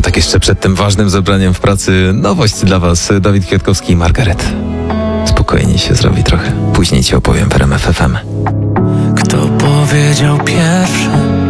To tak jeszcze przed tym ważnym zebraniem w pracy nowość dla was. Dawid Kwiatkowski i Margaret. Spokojnie się zrobi trochę. Później ci opowiem w RMF FM. Kto powiedział pierwszy?